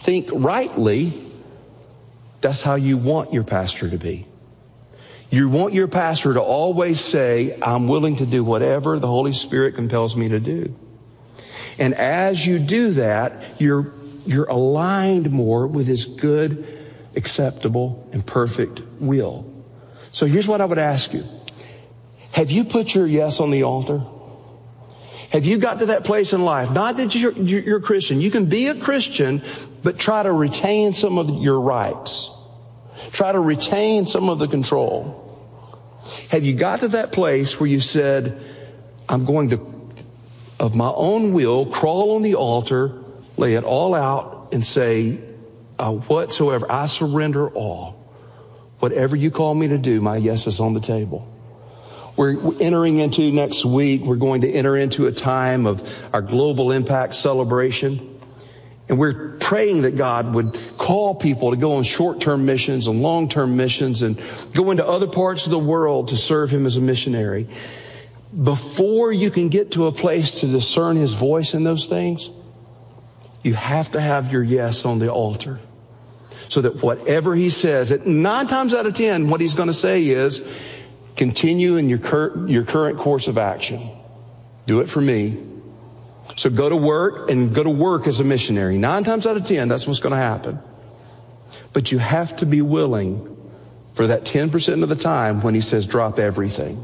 think rightly, that's how you want your pastor to be. You want your pastor to always say, I'm willing to do whatever the Holy Spirit compels me to do. And as you do that, you're aligned more with His good, acceptable, and perfect will. So here's what I would ask you. Have you put your yes on the altar? Have you got to that place in life? Not that you're a Christian. You can be a Christian, but try to retain some of your rights. Try to retain some of the control. Have you got to that place where you said, I'm going to, of my own will, crawl on the altar, lay it all out, and say, whatsoever, I surrender all. Whatever you call me to do, my yes is on the table. We're entering into next week, we're going to enter into a time of our Global Impact celebration. And we're praying that God would call people to go on short-term missions and long-term missions and go into other parts of the world to serve Him as a missionary. Before you can get to a place to discern His voice in those things, you have to have your yes on the altar. So that whatever He says, 9 times out of 10, what He's going to say is, continue in your current course of action. Do it for me. So go to work and go to work as a missionary. 9 times out of 10, that's what's going to happen. But you have to be willing for that 10% of the time when He says, drop everything.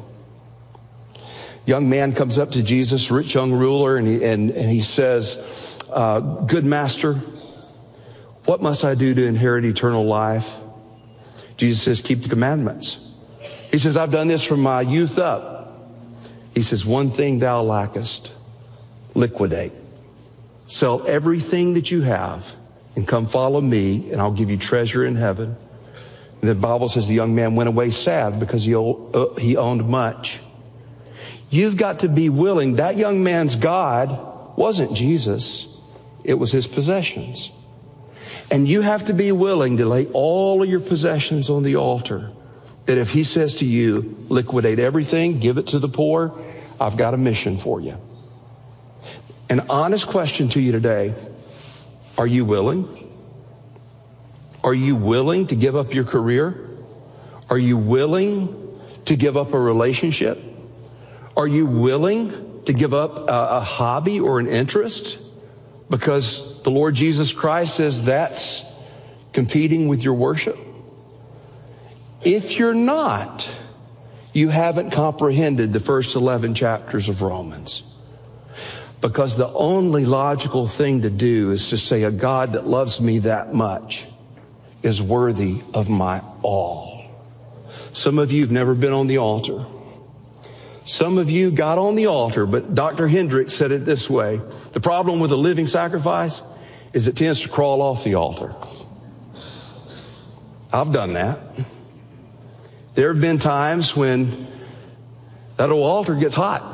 Young man comes up to Jesus, rich young ruler, and he says, good master, what must I do to inherit eternal life? Jesus says, keep the commandments. He says, I've done this from my youth up. He says, one thing thou lackest. Liquidate. Sell everything that you have and come follow me, and I'll give you treasure in heaven. And the Bible says the young man went away sad because he owned much. You've got to be willing. That young man's God wasn't Jesus. It was his possessions. And you have to be willing to lay all of your possessions on the altar. That if He says to you, liquidate everything, give it to the poor, I've got a mission for you. An honest question to you today. Are you willing? Are you willing to give up your career? Are you willing to give up a relationship? Are you willing to give up a hobby or an interest? Because the Lord Jesus Christ says that's competing with your worship. If you're not, you haven't comprehended the first 11 chapters of Romans. Because the only logical thing to do is to say a God that loves me that much is worthy of my all. Some of you have never been on the altar. Some of you got on the altar, but Dr. Hendricks said it this way. The problem with a living sacrifice is it tends to crawl off the altar. I've done that. There have been times when that old altar gets hot.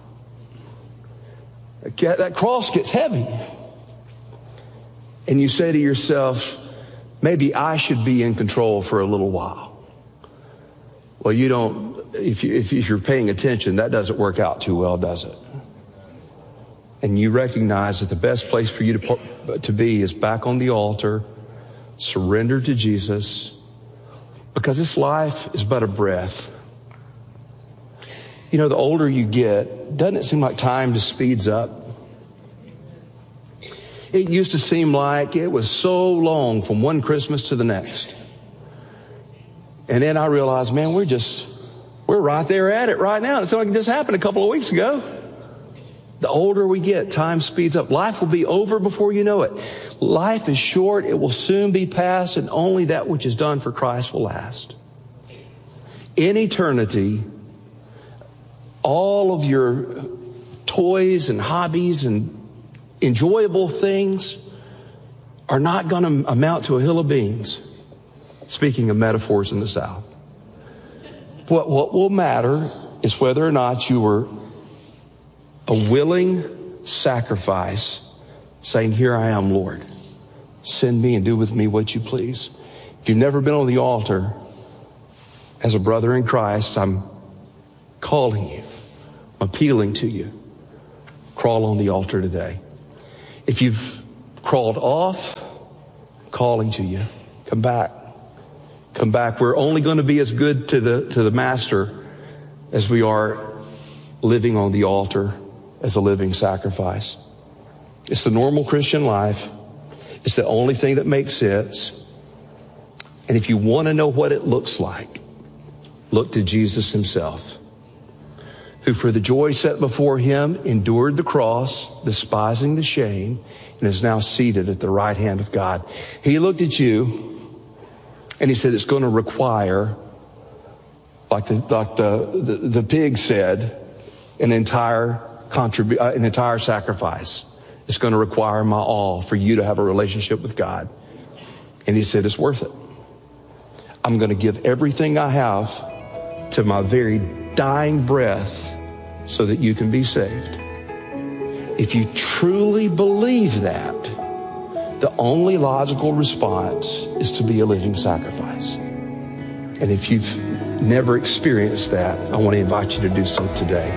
That cross gets heavy. And you say to yourself, maybe I should be in control for a little while. Well, you don't, if you're paying attention, that doesn't work out too well, does it? And you recognize that the best place for you to be is back on the altar, surrender to Jesus, because this life is but a breath. You know, the older you get, doesn't it seem like time just speeds up? It used to seem like it was so long from one Christmas to the next. And then I realized, man, we're right there at it right now. It seemed like it just happened a couple of weeks ago. The older we get, time speeds up. Life will be over before you know it. Life is short. It will soon be past, and only that which is done for Christ will last. In eternity, all of your toys and hobbies and enjoyable things are not going to amount to a hill of beans. Speaking of metaphors in the South. What will matter is whether or not you were a willing sacrifice saying, here I am, Lord. Send me and do with me what you please. If you've never been on the altar, as a brother in Christ, I'm calling you. I'm appealing to you. Crawl on the altar today. If you've crawled off, calling to you. Come back. Come back. We're only going to be as good to the Master as we are living on the altar as a living sacrifice. It's the normal Christian life. It's the only thing that makes sense. And if you want to know what it looks like, look to Jesus himself, who for the joy set before him endured the cross, despising the shame, and is now seated at the right hand of God. He looked at you and he said, it's going to require, like the pig said, an entire sacrifice. It's going to require my all for you to have a relationship with God. And he said, it's worth it. I'm going to give everything I have to my very dying breath so that you can be saved. If you truly believe that, the only logical response is to be a living sacrifice. And if you've never experienced that, I want to invite you to do so today.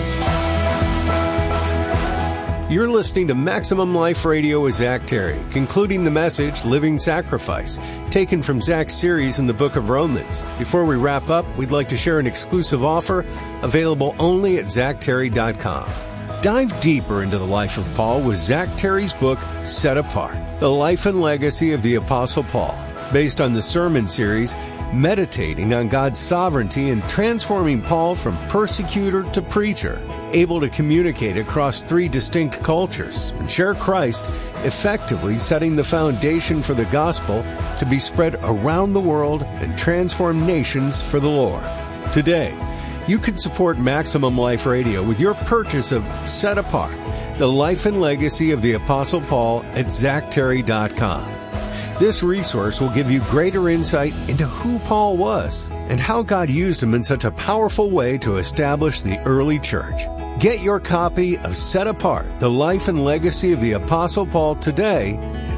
You're listening to Maximum Life Radio with Zach Terry, concluding the message, Living Sacrifice, taken from Zach's series in the book of Romans. Before we wrap up, we'd like to share an exclusive offer available only at ZachTerry.com. Dive deeper into the life of Paul with Zach Terry's book, Set Apart, The Life and Legacy of the Apostle Paul, based on the sermon series, meditating on God's sovereignty and transforming Paul from persecutor to preacher, able to communicate across 3 distinct cultures and share Christ, effectively setting the foundation for the gospel to be spread around the world and transform nations for the Lord. Today, you can support Maximum Life Radio with your purchase of Set Apart, The Life and Legacy of the Apostle Paul at ZachTerry.com. This resource will give you greater insight into who Paul was and how God used him in such a powerful way to establish the early church. Get your copy of Set Apart, The Life and Legacy of the Apostle Paul today at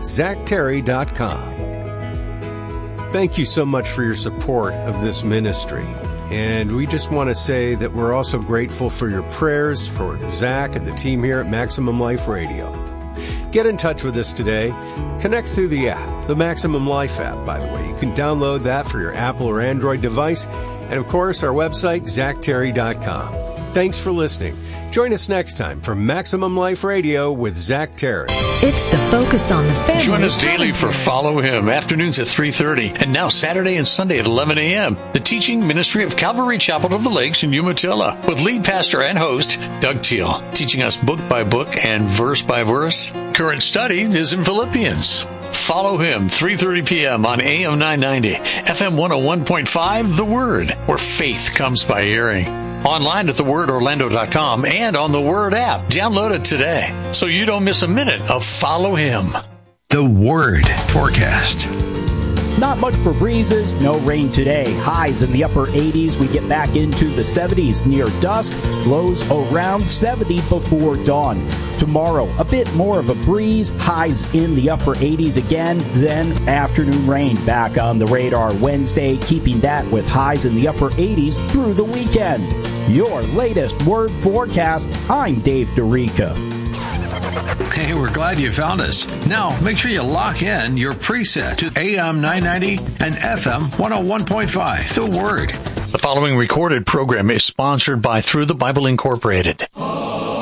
ZachTerry.com. Thank you so much for your support of this ministry. And we just want to say that we're also grateful for your prayers for Zach and the team here at Maximum Life Radio. Get in touch with us today. Connect through the app, the Maximum Life app, by the way. You can download that for your Apple or Android device. And, of course, our website, ZachTerry.com. Thanks for listening. Join us next time for Maximum Life Radio with Zach Terry. It's the Focus on the Family. Join us daily for Follow Him, afternoons at 3:30, and now Saturday and Sunday at 11 a.m. The teaching ministry of Calvary Chapel of the Lakes in Umatilla, with lead pastor and host Doug Teal, teaching us book by book and verse by verse. Current study is in Philippians. Follow Him, 3:30 p.m. on AM 990, FM 101.5, The Word, where faith comes by hearing. Online at thewordorlando.com and on the Word app. Download it today so you don't miss a minute of Follow Him. The Word forecast. Not much for breezes, no rain today. Highs in the upper 80s. We get back into the 70s near dusk. Lows around 70 before dawn. Tomorrow, a bit more of a breeze. Highs in the upper 80s again. Then afternoon rain back on the radar Wednesday, keeping that with highs in the upper 80s through the weekend. Your latest Word forecast. I'm Dave Dorica. Hey, we're glad you found us. Now, make sure you lock in your preset to AM 990 and FM 101.5. The Word. The following recorded program is sponsored by Through the Bible Incorporated.